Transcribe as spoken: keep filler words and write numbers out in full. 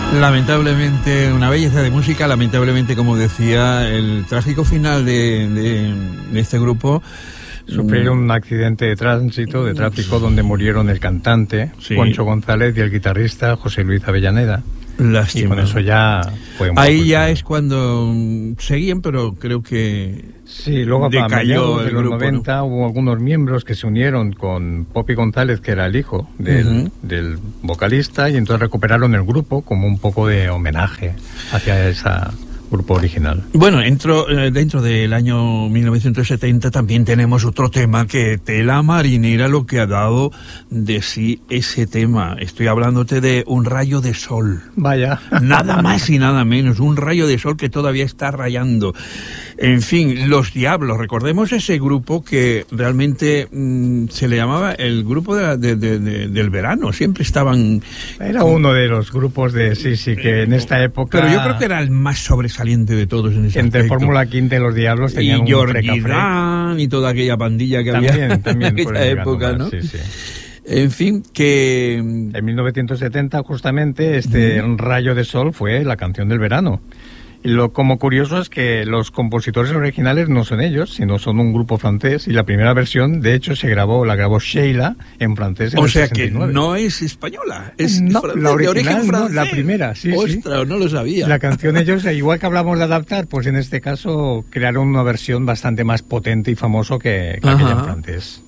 Lamentablemente, una belleza de música, lamentablemente, como decía, el trágico final de, de, de este grupo. Sufrieron un accidente de tránsito, de tráfico, donde murieron el cantante, sí, Poncho González, y el guitarrista José Luis Avellaneda. Lástima. Y con eso ya fue un Ahí poco ya el... es cuando seguían, pero creo que sí, luego para mediados de los grupo, noventa, ¿no? Hubo algunos miembros que se unieron con Popi González, que era el hijo del, uh-huh. del vocalista, y entonces recuperaron el grupo como un poco de homenaje hacia esa... grupo original. Bueno, dentro, eh, dentro del año mil novecientos setenta también tenemos otro tema que tela marinera lo que ha dado de sí ese tema. Estoy hablándote de Un rayo de sol. Vaya. Nada más y nada menos, un rayo de sol que todavía está rayando. En fin, Los Diablos, recordemos ese grupo que realmente mmm, se le llamaba el grupo de, de, de, de, del verano, siempre estaban... Era con... uno de los grupos de, sí, sí, que en esta época... Pero yo creo que era el más sobresaliente de todos en ese Entre aspecto. Fórmula Quinta y Los Diablos tenían y un Jordi Dan y toda aquella pandilla que también, había también en aquella época, más, ¿no? Sí, sí. En fin, que... En mil novecientos setenta, justamente, este mm. rayo de sol fue la canción del verano. Y lo como curioso es que los compositores originales no son ellos, sino son un grupo francés, y la primera versión, de hecho, se grabó, la grabó Sheila en francés en o el sea sesenta y nueve. Que no es española, es no, francés, la original, de origen francés. No, la primera, sí, Ostras, sí. no lo sabía. La canción ellos, igual que hablamos de adaptar, pues en este caso crearon una versión bastante más potente y famoso que, que aquella en francés.